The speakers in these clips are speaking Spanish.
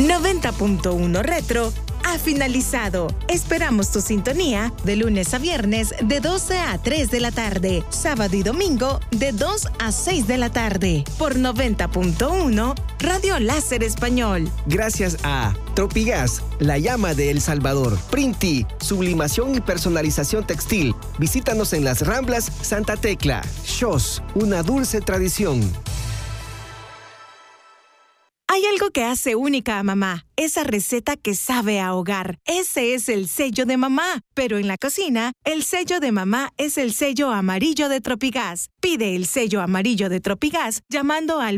90.1 Retro ha finalizado. Esperamos tu sintonía de lunes a viernes de 12 a 3 de la tarde, sábado y domingo de 2 a 6 de la tarde, por 90.1 Radio Láser Español. Gracias a Tropigas, la llama de El Salvador, Printi, sublimación y personalización textil. Visítanos en las Ramblas Santa Tecla. Shos, una dulce tradición. Hay algo que hace única a mamá, esa receta que sabe a hogar. Ese es el sello de mamá. Pero en la cocina, el sello de mamá es el sello amarillo de Tropigas. Pide el sello amarillo de Tropigas llamando al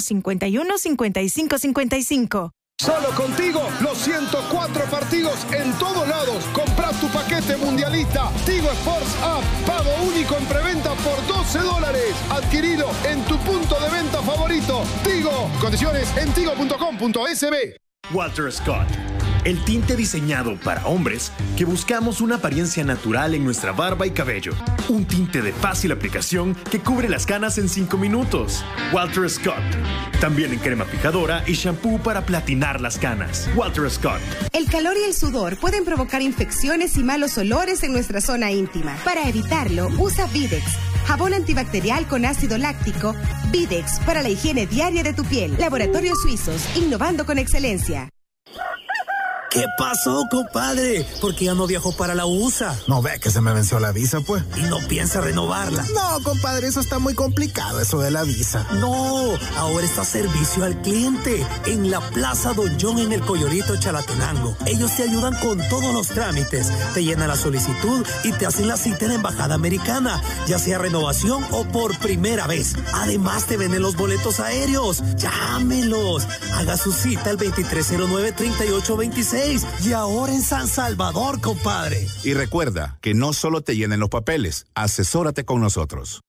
2251-5555. Solo contigo, los 104 partidos en todos lados. Compra tu paquete mundialista. Tigo Sports App. Pago único en preventa por $12. Adquirido en tu punto de venta favorito. Tigo. Condiciones en tigo.com.sb. Walter Scott. El tinte diseñado para hombres que buscamos una apariencia natural en nuestra barba y cabello. Un tinte de fácil aplicación que cubre las canas en 5 minutos. Walter Scott. También en crema fijadora y shampoo para platinar las canas. Walter Scott. El calor y el sudor pueden provocar infecciones y malos olores en nuestra zona íntima. Para evitarlo, usa Videx. Jabón antibacterial con ácido láctico. Videx para la higiene diaria de tu piel. Laboratorios Suizos, innovando con excelencia. ¿Qué pasó, compadre? ¿Por qué ya no viajó para la USA? No ve que se me venció la visa, pues. ¿Y no piensa renovarla? No, compadre, eso está muy complicado, eso de la visa. No, ahora está servicio al cliente en la Plaza Don John en el Coyorito Chalatenango. Ellos te ayudan con todos los trámites, te llenan la solicitud y te hacen la cita en la Embajada Americana, ya sea renovación o por primera vez. Además te venden los boletos aéreos. Llámelos. Haga su cita al 2309-3826. Y ahora en San Salvador, compadre. Y recuerda que no solo te llenen los papeles, asesórate con nosotros.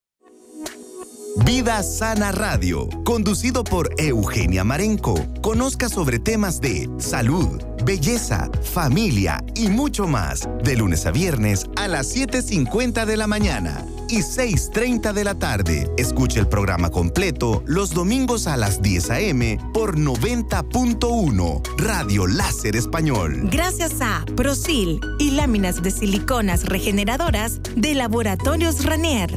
Vida Sana Radio, conducido por Eugenia Marenco. Conozca sobre temas de salud, belleza, familia y mucho más. De lunes a viernes a las 7:50 de la mañana y 6:30 de la tarde. Escuche el programa completo los domingos a las 10 a.m. por 90.1 Radio Láser Español. Gracias a Prosil y láminas de siliconas regeneradoras de Laboratorios Ranier.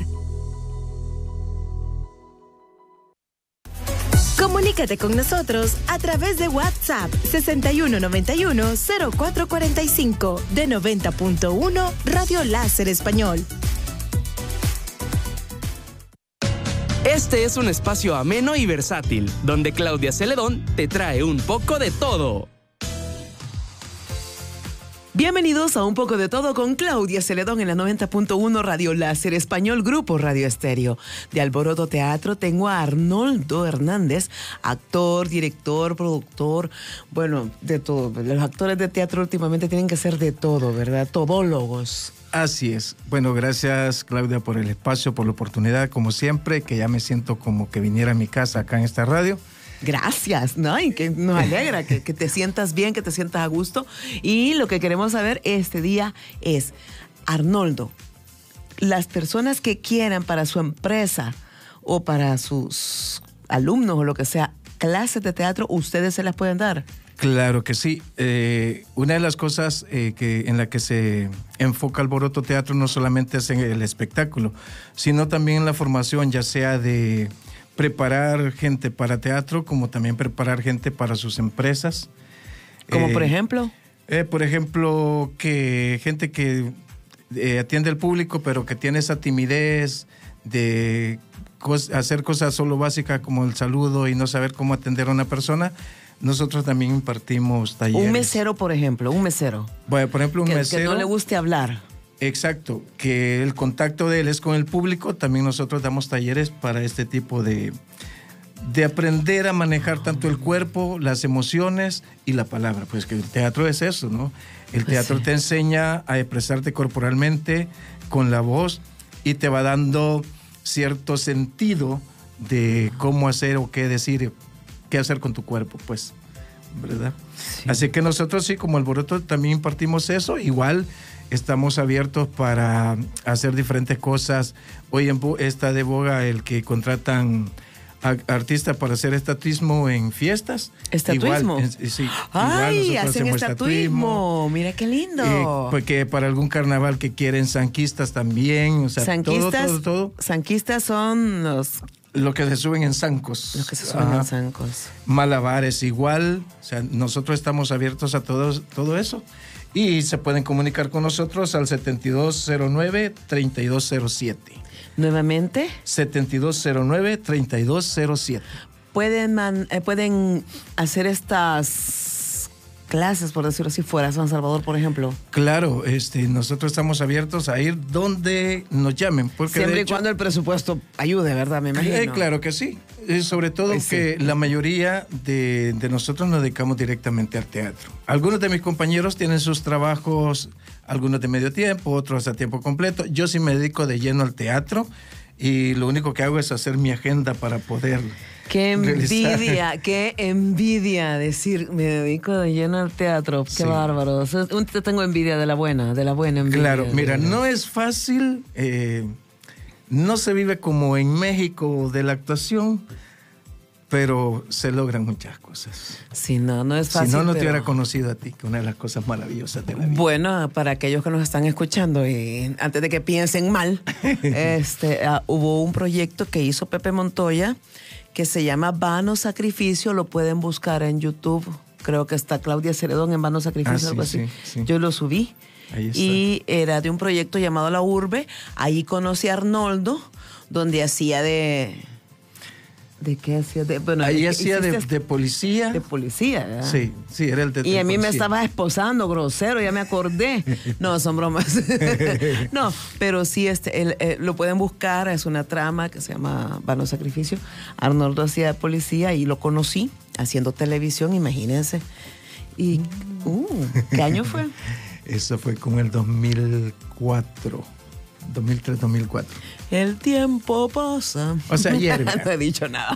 Comunícate con nosotros a través de WhatsApp 6191-0445 de 90.1 Radio Láser Español. Este es un espacio ameno y versátil, donde Claudia Celedón te trae un poco de todo. Bienvenidos a Un Poco de Todo con Claudia Celedón en la 90.1 Radio Láser Español, Grupo Radio Estéreo. De Alboroto Teatro tengo a Arnoldo Hernández, actor, director, productor, bueno, de todo. Los actores de teatro últimamente tienen que ser de todo, ¿verdad? Todólogos. Así es. Bueno, gracias, Claudia, por el espacio, por la oportunidad, como siempre, que ya me siento como que viniera a mi casa acá en esta radio. Gracias, ¿no? Y que nos alegra que te sientas bien, que te sientas a gusto. Y lo que queremos saber este día es, Arnoldo, las personas que quieran para su empresa o para sus alumnos o lo que sea, clases de teatro, ¿ustedes se las pueden dar? Claro que sí. Una de las cosas en la que se enfoca Alboroto Teatro no solamente es en el espectáculo, sino también en la formación, ya sea de preparar gente para teatro, como también preparar gente para sus empresas. ¿Como por ejemplo? Por ejemplo, que gente que atiende al público, pero que tiene esa timidez de hacer cosas solo básicas como el saludo y no saber cómo atender a una persona. Nosotros también impartimos talleres. Un mesero, por ejemplo, un mesero. Bueno, por ejemplo, un mesero. Que no le guste hablar. Exacto, que el contacto de él es con el público. También nosotros damos talleres para este tipo de aprender a manejar tanto el cuerpo, las emociones y la palabra. Pues que el teatro es eso, ¿no? El teatro te enseña a expresarte corporalmente, con la voz, y te va dando cierto sentido de cómo hacer o qué decir, qué hacer con tu cuerpo, pues, ¿verdad? Sí. Así que nosotros sí, como Alboroto, también impartimos eso. Igual estamos abiertos para hacer diferentes cosas. Hoy está de boga el que contratan artista para hacer estatuismo en fiestas. ¿Estatuismo? Igual, sí, ¡ay! Hacen estatuismo. Mira qué lindo. Porque para algún carnaval que quieren, sanquistas también. O sea, todo. Sanquistas son lo que se suben en zancos. Los que se suben en zancos. Malabares igual. O sea, nosotros estamos abiertos a todo eso. Y se pueden comunicar con nosotros al 7209-3207. ¿Nuevamente? 7209-3207. ¿Pueden hacer estas clases, por decirlo así, fuera de San Salvador, por ejemplo? Claro, nosotros estamos abiertos a ir donde nos llamen. Porque siempre y cuando el presupuesto ayude, ¿verdad? Me imagino. Claro que sí. Sobre todo que la mayoría de nosotros nos dedicamos directamente al teatro. Algunos de mis compañeros tienen sus trabajos, algunos de medio tiempo, otros a tiempo completo. Yo sí me dedico de lleno al teatro y lo único que hago es hacer mi agenda para poder realizar. Qué envidia decir, me dedico de lleno al teatro. Qué bárbaro. Te tengo envidia de la buena envidia. Claro, mira, no es fácil. No se vive como en México de la actuación, pero se logran muchas cosas. Sí, no es fácil. Si no te hubiera conocido a ti, que una de las cosas maravillosas de la vida. Bueno, para aquellos que nos están escuchando, y antes de que piensen mal, hubo un proyecto que hizo Pepe Montoya que se llama Vano Sacrificio, lo pueden buscar en YouTube. Creo que está Claudia Celedón en Vano Sacrificio, algo así. Sí. Yo lo subí. Y era de un proyecto llamado La Urbe. Ahí conocí a Arnoldo, donde hacía ¿de qué hacía? Ahí hacía de policía. De policía, ¿verdad? Sí, era el de Y a mí policía. me estaba esposando, grosero, ya me acordé. No, son bromas. No, pero sí, lo pueden buscar, es una trama que se llama Vano Sacrificio. Arnoldo hacía de policía y lo conocí haciendo televisión, imagínense. Y, ¿qué año fue? Eso fue como el 2004. 2003-2004. El tiempo pasa. O sea, ayer. No he dicho nada.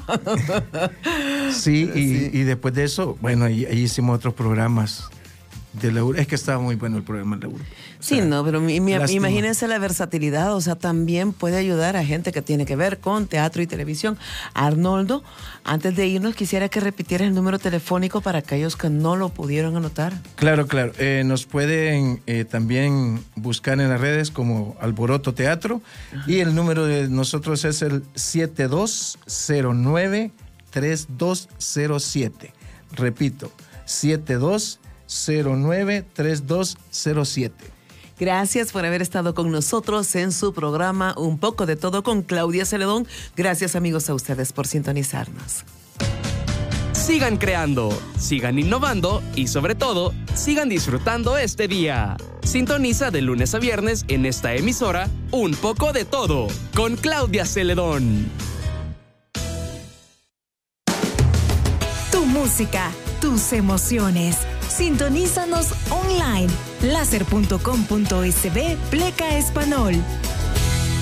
Sí, y después de eso, bueno, ahí hicimos otros programas de la URB. Es que estaba muy bueno el programa de la URB. Sí, pero imagínense la versatilidad, o sea, también puede ayudar a gente que tiene que ver con teatro y televisión. Arnoldo, antes de irnos, quisiera que repitieras el número telefónico para aquellos que no lo pudieron anotar. Claro. Nos pueden también buscar en las redes como Alboroto Teatro. Ajá. Y el número de nosotros es el 7209-3207. Repito, 7209-3207. Gracias por haber estado con nosotros en su programa Un poco de todo con Claudia Celedón. Gracias, amigos, a ustedes por sintonizarnos. Sigan creando, sigan innovando y, sobre todo, sigan disfrutando este día. Sintoniza de lunes a viernes en esta emisora Un poco de todo con Claudia Celedón. Tu música, tus emociones. Sintonízanos online. Láser.com.sb Pleca Español.